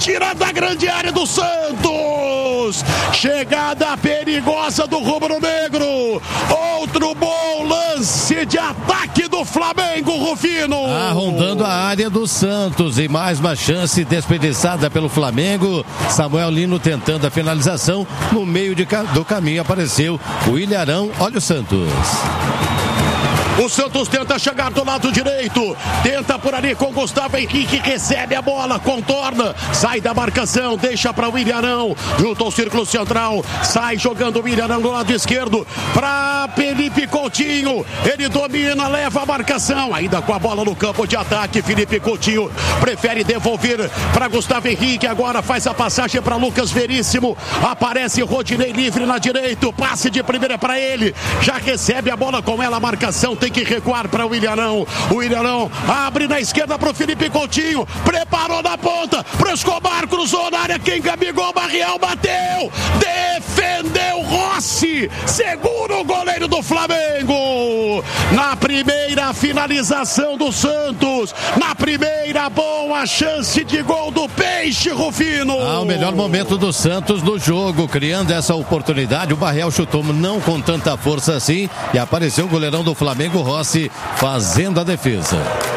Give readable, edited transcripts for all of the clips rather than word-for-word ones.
tira da grande área do Santos. Chegada perigosa do rubro-negro. Outro bom lance de ataque do Flamengo, Rufino. Rondando a área do Santos e mais uma chance desperdiçada pelo Flamengo. Samuel Lino tentando a finalização. No meio do caminho apareceu o Ilharão. Olha o Santos. O Santos tenta chegar do lado direito, tenta por ali com Gustavo Henrique, recebe a bola, contorna, sai da marcação, deixa para o Ilharão, junto ao círculo central, sai jogando o Ilharão do lado esquerdo, para Felipe Coutinho, ele domina, leva a marcação, ainda com a bola no campo de ataque, Felipe Coutinho prefere devolver para Gustavo Henrique, agora faz a passagem para Lucas Veríssimo, aparece Rodinei livre na direita, passe de primeira para ele, já recebe a bola com ela, a marcação, tem que recuar para o Ilharão. O Ilharão abre na esquerda para o Felipe Coutinho. Preparou na ponta. Pro Escobar, cruzou na área. Quem Gabigol, Barriel bateu. Defendeu Rossi. Segura o goleiro do Flamengo. Na primeira finalização do Santos. Na primeira boa chance de gol do Peixe, Rufino. O melhor momento do Santos no jogo. Criando essa oportunidade. O Barriel chutou não com tanta força assim. E apareceu o goleirão do Flamengo, Rossi, fazendo a defesa.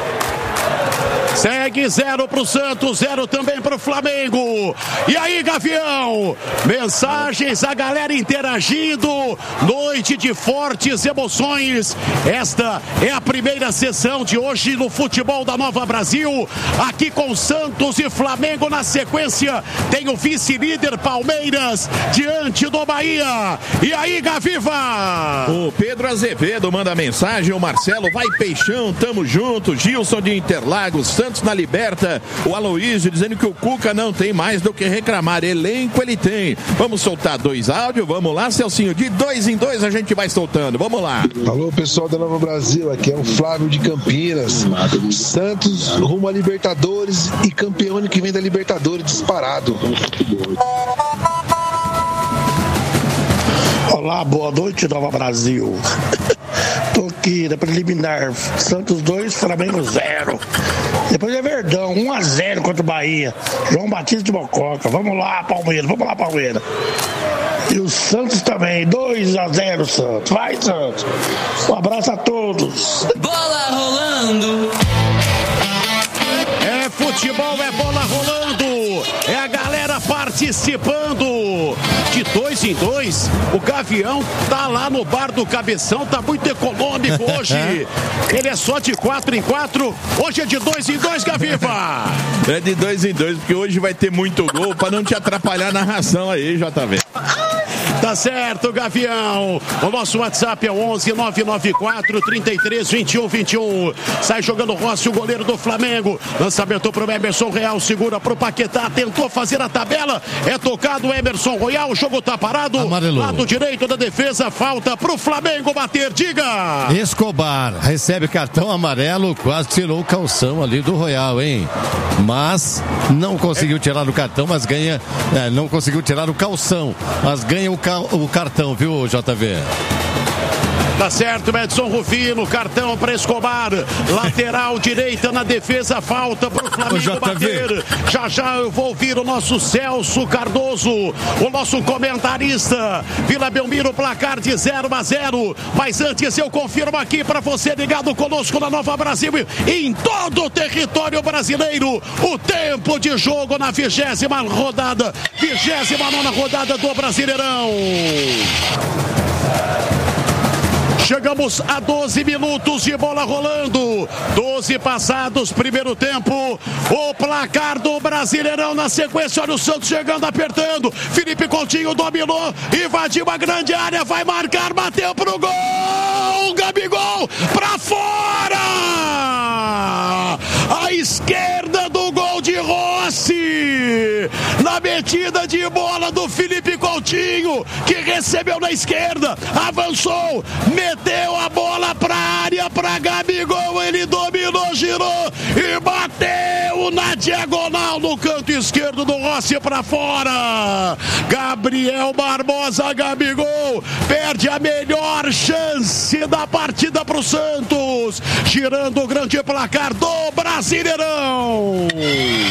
Segue 0 pro Santos, 0 também pro Flamengo. E aí, Gavião? Mensagens, a galera interagindo. Noite de fortes emoções. Esta é a primeira sessão de hoje no futebol da Nova Brasil. Aqui com Santos e Flamengo na sequência. Tem o vice-líder Palmeiras diante do Bahia. E aí, Gaviva? O Pedro Azevedo manda mensagem. O Marcelo, vai Peixão, tamo junto. Gilson de Interlagos, Santos na Liberta. O Aloísio dizendo que o Cuca não tem mais do que reclamar. Elenco ele tem. Vamos soltar 2 áudios. Vamos lá, Celcinho. De 2 em 2 a gente vai soltando. Vamos lá. Alô, pessoal da Nova Brasil. Aqui é o Flávio de Campinas. Santos rumo a Libertadores e campeão ano que vem da Libertadores disparado. Olá, boa noite, Nova Brasil. Tô aqui na preliminar. Santos 2, Flamengo 0. Depois é Verdão, 1-0 contra o Bahia. João Batista de Mococa. Vamos lá, Palmeiras. Vamos lá, Palmeiras. E o Santos também, 2-0, Santos. Vai, Santos. Um abraço a todos. Bola rolando. É futebol, é bola rolando. É a galera participando. De 2 em 2, o Gavião tá lá no bar do Cabeção, tá muito econômico hoje. Ele é só de 4 em 4. Hoje é de 2 em 2, Gaviva. É de 2 em 2, porque hoje vai ter muito gol pra não te atrapalhar na narração aí, JV. Tá certo, Gavião. O nosso WhatsApp é 11-994-33-21-21. Sai jogando Rossi, o goleiro do Flamengo. Lançamento pro Emerson Royal, segura pro Paquetá, tentou fazer a tabela. É tocado o Emerson Royal, o jogo tá parado. Amarelou. Lado direito da defesa, falta pro Flamengo bater, diga. Escobar recebe cartão amarelo, quase tirou o calção ali do Royal, hein? Mas não conseguiu tirar o cartão, mas ganha. Não conseguiu tirar o calção, mas ganha o cartão, viu, JV? Tá certo, Edson Rufino, cartão para Escobar, lateral direita na defesa, falta para o Flamengo bater. Já eu vou ouvir o nosso Celso Cardoso, o nosso comentarista. Vila Belmiro, placar de 0-0, mas antes eu confirmo aqui para você ligado conosco na Nova Brasil, em todo o território brasileiro, o tempo de jogo na 29ª rodada do Brasileirão. Chegamos a 12 minutos de bola rolando. 12 passados, primeiro tempo. O placar do Brasileirão na sequência. Olha o Santos chegando, apertando. Felipe Coutinho dominou, invadiu a grande área, vai marcar, bateu pro gol. Gabigol pra fora. À esquerda do gol de Rossi. Na metida de bola do Felipe Coutinho, que recebeu na esquerda, avançou, meteu a bola pra área, pra Gabigol, ele dominou, girou e bateu na diagonal no canto esquerdo do Rossi pra fora. Gabriel Barbosa, Gabigol, perde a melhor chance da partida pro Santos, girando o grande placar do Brasileirão.